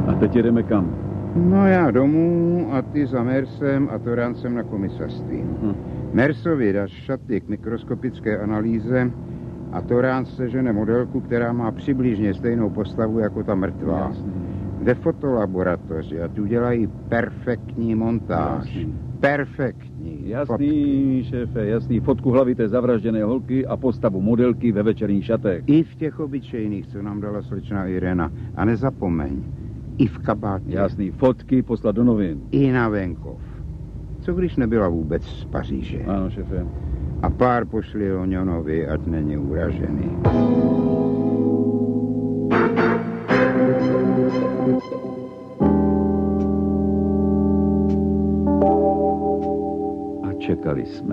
A teď jedeme kam? No já domů a ty za Mersem a Toráncem na komisařství. Mersovi dáš šaty k mikroskopické analýze a Toránc sežene modelku, která má přibližně stejnou postavu jako ta mrtvá. Jasný. Ve fotolaboratoři a tu dělají perfektní montáž. Jasný. Perfektní. Jasný, fotky. šéfe, jasný. Fotku hlavy té zavražděné holky a postavu modelky ve večerních šatech. I v těch obyčejných, co nám dala slečna Irena. A nezapomeň, i v kabátě. Jasný, fotky poslat do novin. I na venkov. Co když nebyla vůbec z Paříže? Ano, šéfe. A pár pošli Loňonovi, ať není uražený. A čekali jsme.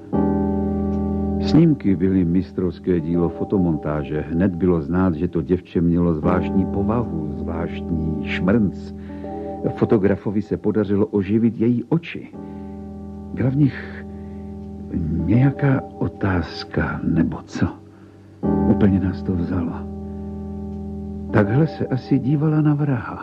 Snímky byly mistrovské dílo fotomontáže. Hned bylo znát, že to děvče mělo zvláštní povahu, zvláštní šmrnc. Fotografovi se podařilo oživit její oči. Byla v nich nějaká otázka, nebo co? Úplně nás to vzalo. Takhle se asi dívala na vraha.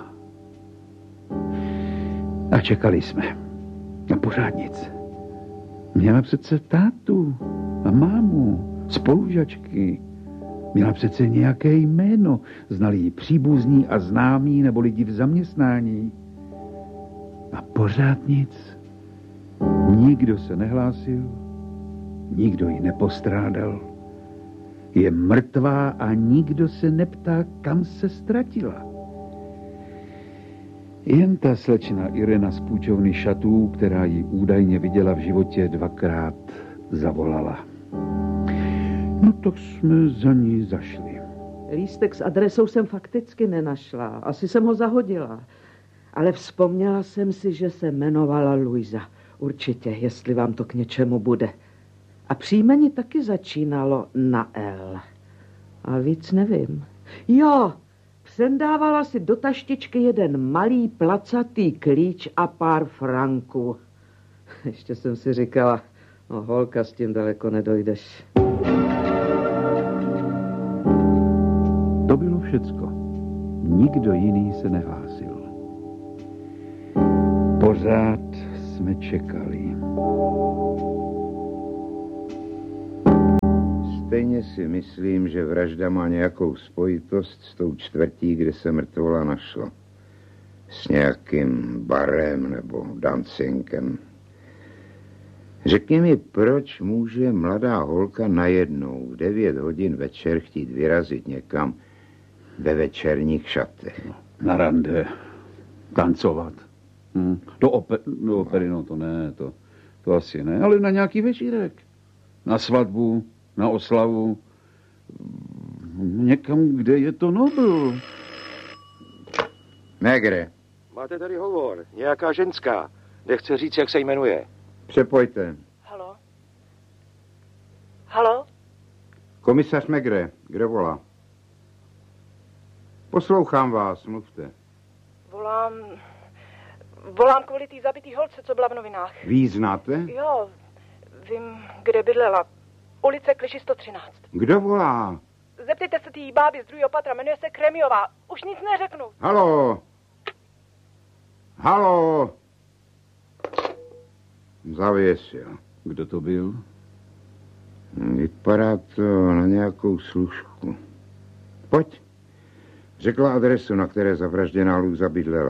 A čekali jsme. A pořád nic. Měla přece tátu a mámu, spolužačky. Měla přece nějaké jméno. Znali ji příbuzní a známí nebo lidi v zaměstnání. A pořád nic. Nikdo se nehlásil, nikdo ji nepostrádal. Je mrtvá a nikdo se neptá, kam se ztratila. Jen ta slečna Irena z půjčovny šatů, která ji údajně viděla v životě dvakrát, zavolala. No tak jsme za ní zašli. Lístek s adresou jsem fakticky nenašla. Asi jsem ho zahodila. Ale vzpomněla jsem si, že se jmenovala Luisa. Určitě, jestli vám to k něčemu bude. A příjmení taky začínalo na L. A víc nevím. Jo, přendávala si do taštičky jeden malý placatý klíč a pár franků. Ještě jsem si říkala, no holka, s tím daleko nedojdeš. To bylo všecko. Nikdo jiný se nehlásil. Pořád jsme čekali. Stejně si myslím, že vražda má nějakou spojitost s tou čtvrtí, kde se mrtvola našla. S nějakým barem nebo dancinkem. Řekni mi, proč může mladá holka najednou v 9 hodin večer chtít vyrazit někam ve večerních šatech? Na rande. Tancovat. Do opery, no to ne, to asi ne, ale na nějaký večírek. Na svatbu, na oslavu. Někam, kde je to Nobl. Megre. Máte tady hovor. Nějaká ženská. Nechce říct, jak se jmenuje. Přepojte. Halo? Halo? Komisař Megre, kdo volá? Poslouchám vás, mluvte. Volám kvůli té zabitý holce, co byla v novinách. Vy ji znáte? Jo, vím, kde bydlela. Ulice Kliši 113. Kdo volá? Zeptejte se té báby z druhého patra, jmenuje se Kremiová. Už nic neřeknu. Haló? Haló? Zavěsil. Kdo to byl? Vypadá to na nějakou služku. Pojď. Řekla adresu, na které zavražděná Luisa bydlela.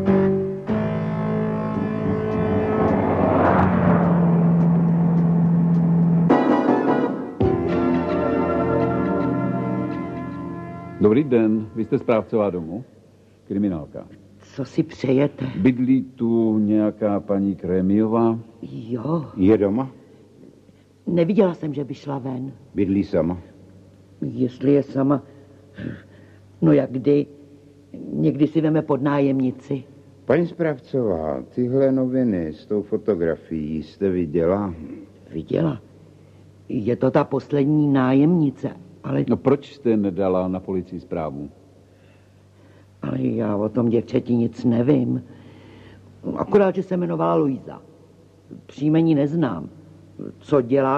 Dobrý den, vy jste správcová domu? Kriminálka. Co si přejete? Bydlí tu nějaká paní Kremiová? Jo. Je doma? Neviděla jsem, že by šla ven. Bydlí sama? Jestli je sama... No jak kdy? Někdy si veme pod nájemnici. Paní správcová, tyhle noviny s tou fotografií jste viděla? Viděla. Je to ta poslední nájemnice, ale... No proč jste nedala na policii zprávu? Ale já o tom děvčeti nic nevím. Akorát, že se jmenovala Luisa. Příjmení neznám. Co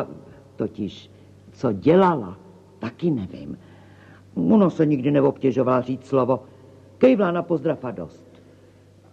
dělala, taky nevím. Ono se nikdy neobtěžovala říct slovo. Kejvla na pozdrav a dost.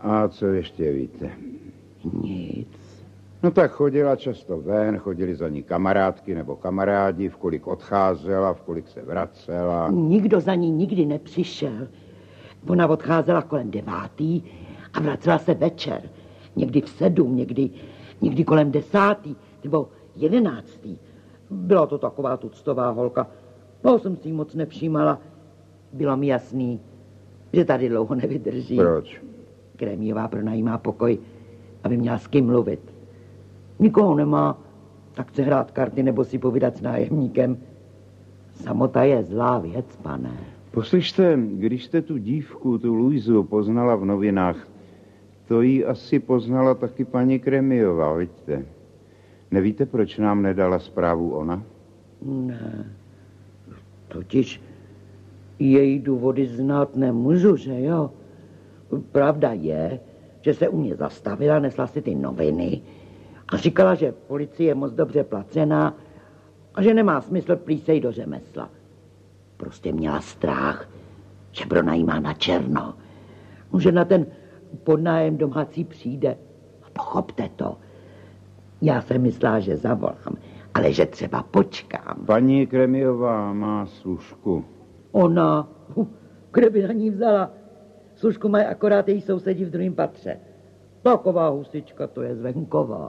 A co ještě víte? Nic. No tak chodila často ven, chodili za ní kamarádky nebo kamarádi, v kolik odcházela, v kolik se vracela. Nikdo za ní nikdy nepřišel. Ona odcházela kolem 9. a vracela se večer. Někdy v 7, někdy kolem 10. nebo 11. Byla to taková tuctová holka. No, jsem si jí moc nevšímala. Bylo mi jasný, že tady dlouho nevydrží. Proč? Krémiová pronajímá pokoj, aby měla s kým mluvit. Nikoho nemá, tak chce hrát karty nebo si povídat s nájemníkem. Samota je zlá věc, pane. Poslyšte, když jste tu dívku, tu Luizu, poznala v novinách, to jí asi poznala taky paní Krémiová, vidíte? Nevíte, proč nám nedala zprávu ona? Ne. Totiž její důvody znát nemůžu, že jo? Pravda je, že se u mě zastavila, nesla si ty noviny a říkala, že policie je moc dobře placená a že nemá smysl plísej do řemesla. Prostě měla strach, že pronajímá na černo. Že na ten podnájem domácí přijde. Pochopte to. Já jsem myslela, že zavolám, ale že třeba počkám. Paní Krémiová má služku. Ona, kde by na ní vzala? Služku mají akorát její sousedi v druhém patře. Taková husička, to je zvenková.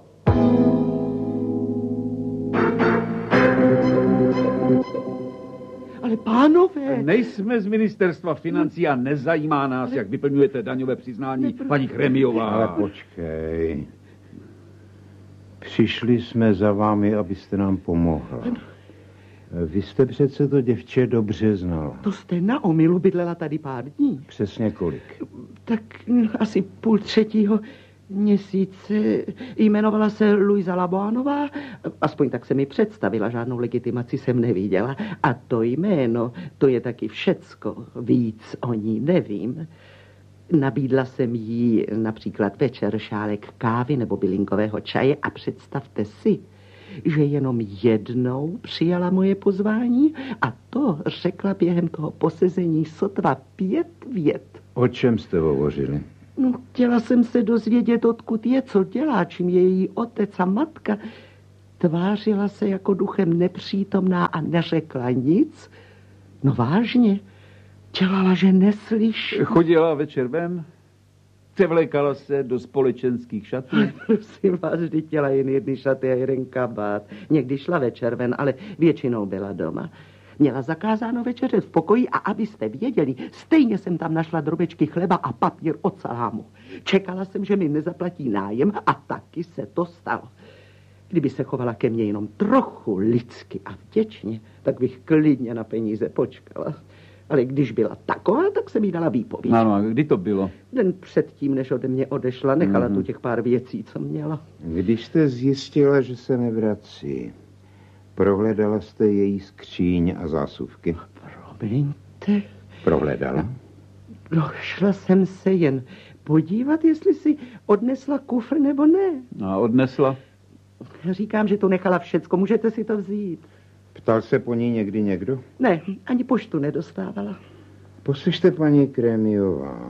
Ale pánové... Nejsme z ministerstva financí a nezajímá nás, jak vyplňujete daňové přiznání, paní Krémiová. Ale počkej. Přišli jsme za vámi, abyste nám pomohla. Vy jste přece to děvče dobře znala. To jste na omylu bydlela tady pár dní. Přesně kolik? Tak asi 2/3 měsíce. Jmenovala se Luisa Laboanová, aspoň tak se mi představila, žádnou legitimaci jsem neviděla. A to jméno, to je taky všecko, víc o ní nevím. Nabídla jsem jí například večer šálek kávy nebo bylinkového čaje a představte si, že jenom jednou přijala moje pozvání a to řekla během toho posezení sotva 5 vět. O čem jste hovořili? No, chtěla jsem se dozvědět, odkud je, co dělá, čím je její otec a matka. Tvářila se jako duchem nepřítomná a neřekla nic. No vážně, dělala, že neslyší. Chodila večer ven, převlékala se do společenských šatů. Prosím vás, vždyť těla jen jedny šaty a jeden kabát. Někdy šla večer ven, ale většinou byla doma. Měla zakázáno večeřet v pokoji a abyste věděli, stejně jsem tam našla drobečky chleba a papír od salámu. Čekala jsem, že mi nezaplatí nájem a taky se to stalo. Kdyby se chovala ke mně jenom trochu lidsky a vděčně, tak bych klidně na peníze počkala. Ale když byla taková, tak jsem jí dala výpověď. Ano, a kdy to bylo? Den předtím, než ode mě odešla, nechala tu těch pár věcí, co měla. Když jste zjistila, že se nevrací, prohledala jste její skříň a zásuvky? Promiňte. Prohledala? Došla jsem se jen podívat, jestli si odnesla kufr nebo ne. A odnesla? Říkám, že to nechala všecko, můžete si to vzít. Ptal se po ní někdy někdo? Ne, ani poštu nedostávala. Poslyšte, paní Krémiová,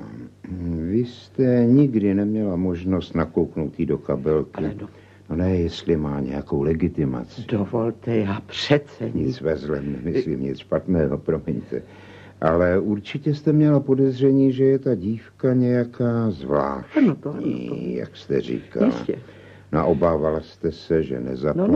vy jste nikdy neměla možnost nakouknout jí do kabelky. Ale no ne, jestli má nějakou legitimaci. Dovolte, já přece... Nic ve zlem, nemyslím nic špatného, promiňte. Ale určitě jste měla podezření, že je ta dívka nějaká zvláštní, ano, to. jak jste říkala. Jistě. No, obávala jste se, že nezaplatí.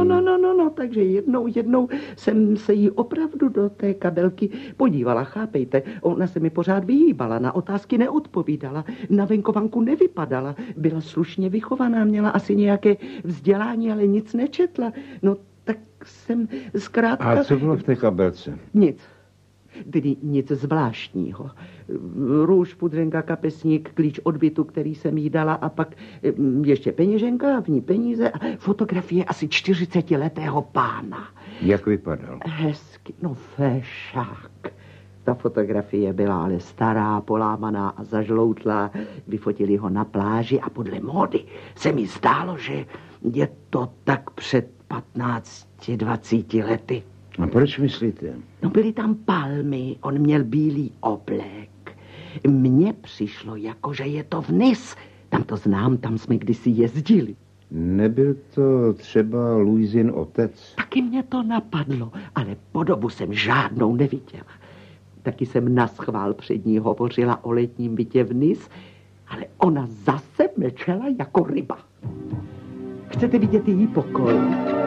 No, takže jednou jsem se jí opravdu do té kabelky podívala, chápejte. Ona se mi pořád vyhýbala, na otázky neodpovídala, na venkovanku nevypadala, byla slušně vychovaná, měla asi nějaké vzdělání, ale nic nečetla. No, tak jsem zkrátka... A co bylo v té kabelce? Nic. Tedy nic zvláštního. Růž, pudrenka, kapesník, klíč od bytu, který jsem jí dala a pak ještě peněženka, v ní peníze a fotografie asi 40letého pána. Jak vypadal? Hezky, no fešák. Ta fotografie byla ale stará, polámaná a zažloutlá. Vyfotili ho na pláži a podle módy se mi zdálo, že je to tak před 15-20 lety. A proč myslíte? No byly tam palmy, on měl bílý oblek. Mně přišlo, jako že je to v Nice. Tam to znám, tam jsme kdysi jezdili. Nebyl to třeba Luizin otec? Taky mě to napadlo, ale podobu jsem žádnou neviděla. Taky jsem naschvál před ní hovořila o letním bytě v Nice, ale ona zase mlčela jako ryba. Chcete vidět její pokoj?